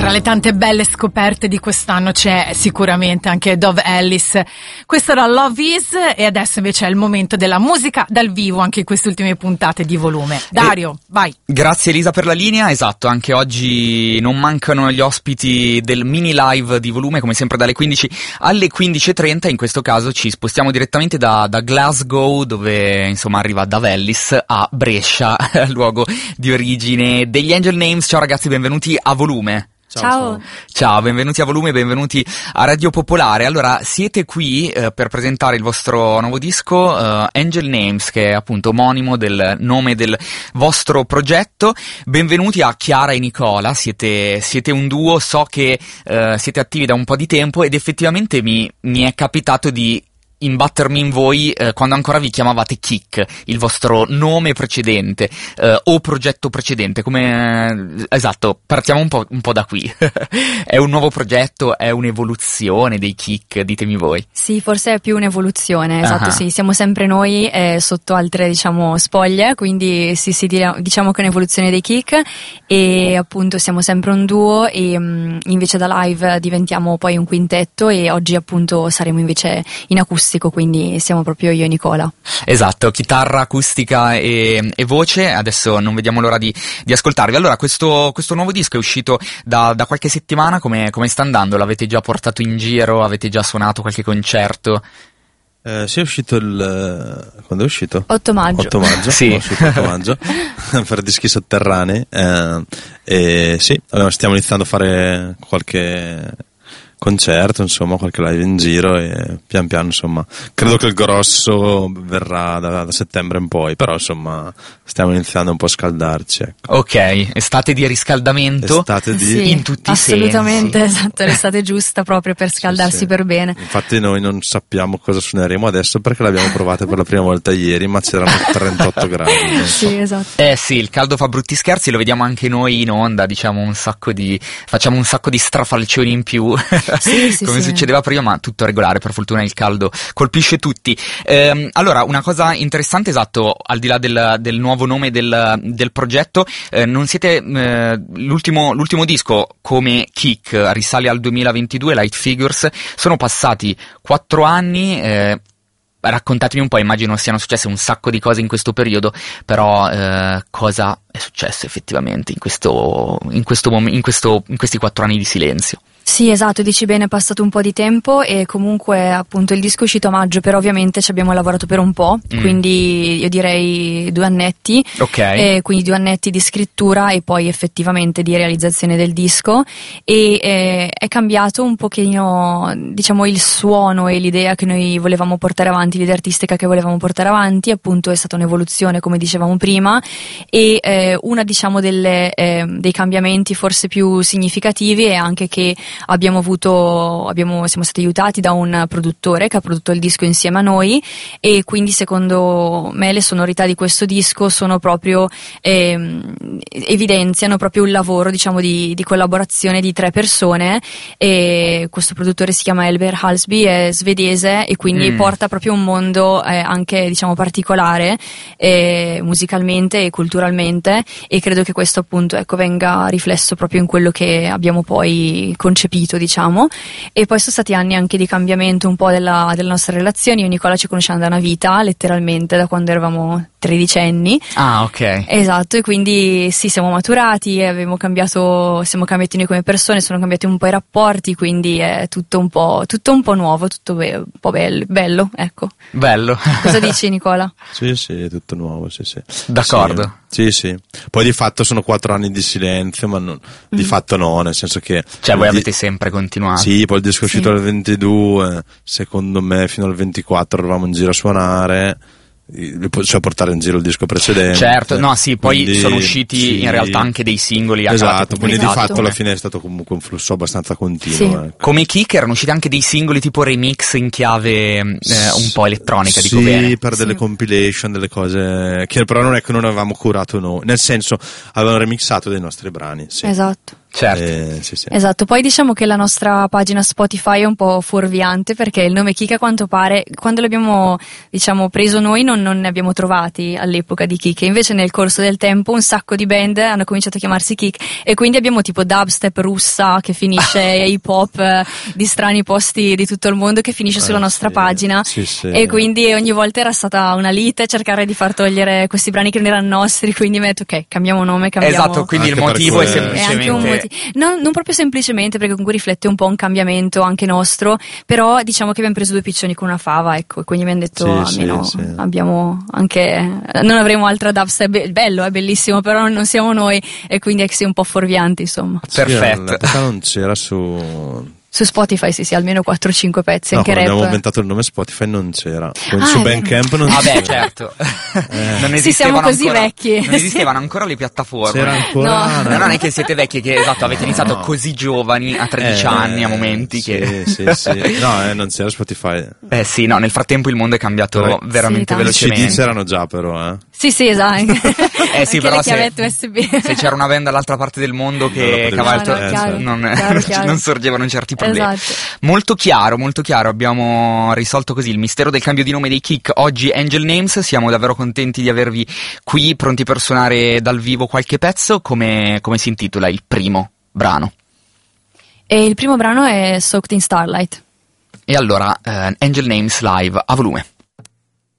Tra le tante belle scoperte di quest'anno c'è sicuramente anche Dove Ellis. Questo era Love Is, e adesso invece è il momento della musica dal vivo anche in queste ultime puntate di Volume. Dario, vai. Grazie Elisa per la linea. Esatto, anche oggi non mancano gli ospiti del mini live di Volume, come sempre dalle 15 alle 15:30. In questo caso ci spostiamo direttamente da Glasgow, dove insomma arriva Dove Ellis, a Brescia, luogo di origine degli Angel Names. Ciao ragazzi, benvenuti a Volume. Ciao, benvenuti a Volume, benvenuti a Radio Popolare. Allora, siete qui per presentare il vostro nuovo disco, Angel Names, che è appunto omonimo del nome del vostro progetto. Benvenuti a Chiara e Nicola, siete un duo, so che siete attivi da un po' di tempo ed effettivamente mi è capitato di imbattermi in voi quando ancora vi chiamavate Kick, il vostro nome precedente o progetto precedente. Come esatto, partiamo un po' da qui. È un nuovo progetto, è un'evoluzione dei Kick, ditemi voi. Sì, forse è più un'evoluzione, esatto. Sì, siamo sempre noi sotto altre, diciamo, spoglie, quindi sì, diciamo che è un'evoluzione dei Kick, e appunto siamo sempre un duo, e invece da live diventiamo poi un quintetto, e oggi appunto saremo invece in acustico, quindi siamo proprio io e Nicola. Esatto, chitarra, acustica e voce. Adesso non vediamo l'ora di ascoltarvi. Allora, questo nuovo disco è uscito da qualche settimana. Come sta andando? L'avete già portato in giro? Avete già suonato qualche concerto? Sì, è uscito quando è uscito? 8 maggio. 8 maggio, sì. È uscito 8 maggio per dischi sotterranei, e sì, stiamo iniziando a fare qualche concerto, insomma, qualche live in giro, e pian piano, insomma, credo che il grosso verrà da settembre in poi, però insomma stiamo iniziando un po' a scaldarci, ecco. Ok, estate di riscaldamento. Sì, in tutti i sensi. Assolutamente, esatto, l'estate giusta proprio per scaldarsi, sì. per bene. Infatti noi non sappiamo cosa suoneremo adesso, perché l'abbiamo provata per la prima volta ieri, ma c'erano 38 gradi. Sì, esatto. Sì, il caldo fa brutti scherzi, lo vediamo anche noi in onda, diciamo facciamo un sacco di strafalcioni in più. Sì, come succedeva prima, ma tutto regolare, per fortuna il caldo colpisce tutti. Allora, una cosa interessante, esatto, al di là del nuovo nome del progetto, non siete l'ultimo disco come Kick risale al 2022, Light Figures. Sono passati 4 anni. Raccontatemi un po', immagino siano successe un sacco di cose in questo periodo, però cosa è successo effettivamente in questi 4 anni di silenzio? Sì, esatto, dici bene, è passato un po' di tempo, e comunque appunto il disco è uscito a maggio, però ovviamente ci abbiamo lavorato per un po', quindi io direi 2 annetti, ok, quindi 2 annetti di scrittura e poi effettivamente di realizzazione del disco, e è cambiato un pochino, diciamo, il suono e l'idea che noi volevamo portare avanti, l'idea artistica che volevamo portare avanti. Appunto è stata un'evoluzione, come dicevamo prima, e una, diciamo, dei cambiamenti forse più significativi è anche che siamo stati aiutati da un produttore che ha prodotto il disco insieme a noi, e quindi secondo me le sonorità di questo disco sono proprio evidenziano proprio un lavoro, diciamo, di collaborazione di 3 persone, e questo produttore si chiama Elber Halsby, è svedese, e quindi porta proprio un mondo anche, diciamo, particolare musicalmente e culturalmente, e credo che questo appunto, ecco, venga riflesso proprio in quello che abbiamo poi concepito, diciamo. E poi sono stati anni anche di cambiamento un po' della nostra relazione. Io e Nicola ci conosciamo da una vita, letteralmente da quando eravamo 13enni. Ah, ok. Esatto, e quindi sì, siamo maturati, siamo cambiati noi come persone, sono cambiati un po' i rapporti, quindi è tutto un po' nuovo, tutto un po' bello, ecco. Bello. Cosa dici, Nicola? Sì, è tutto nuovo, sì. D'accordo. Sì. Poi di fatto sono 4 anni di silenzio, ma di fatto no, nel senso che... Cioè voi avete sempre continuato. Sì, poi il disco è uscito al 22, secondo me fino al 24 eravamo in giro a suonare, cioè portare in giro il disco precedente. Certo, no, sì, poi quindi, sono usciti in realtà anche dei singoli. Esatto, quindi di fatto alla Esatto. fine è stato comunque un flusso abbastanza continuo. Sì. Ecco. Come Kick erano usciti anche dei singoli tipo remix in chiave un po' elettronica, sì, dico bene. per delle compilation, delle cose che però non è che non avevamo curato noi, nel senso avevano remixato dei nostri brani. Sì. Esatto. Certo. Sì. Esatto, poi diciamo che la nostra pagina Spotify è un po' fuorviante perché il nome Kik, a quanto pare, quando l'abbiamo preso noi non ne abbiamo trovati all'epoca di Kik, invece nel corso del tempo un sacco di band hanno cominciato a chiamarsi Kik e quindi abbiamo tipo dubstep russa che finisce, hip hop di strani posti di tutto il mondo che finisce sulla nostra pagina e quindi ogni volta era stata una lite cercare di far togliere questi brani che non erano nostri, quindi mi ho detto ok, cambiamo nome, cambiamo. Esatto, quindi anche il motivo è semplicemente... Non proprio semplicemente, perché comunque riflette un po' un cambiamento anche nostro, però diciamo che abbiamo preso due piccioni con una fava, ecco, e quindi mi hanno detto almeno abbiamo anche, non avremo altra dubstep, bello, è bellissimo, però non siamo noi e quindi è che sei un po' fuorvianti, insomma. Perfetto. Non c'era su Spotify sì, almeno 4-5 pezzi, anche rap. Abbiamo inventato il nome Spotify, non c'era. Su Bandcamp non c'era. Vabbè, certo. Non sì, siamo così ancora, vecchi. Non esistevano ancora le piattaforme. C'era ancora. No. Non è che siete vecchi, che esatto, avete iniziato così giovani, a 13 anni, a momenti sì, che... Sì. No, non c'era Spotify. Sì, no, nel frattempo il mondo è cambiato veramente velocemente. I CD c'erano già, però, Sì, esatto. Sì, però le chiavette USB. Se c'era una band dall'altra parte del mondo che chiaro. non sorgevano certi problemi. Esatto. Molto chiaro, abbiamo risolto così il mistero del cambio di nome dei Kik. Oggi Angel Names, siamo davvero contenti di avervi qui, pronti per suonare dal vivo qualche pezzo. Come si intitola il primo brano? E il primo brano è Soaked in Starlight. E allora, Angel Names live a volume.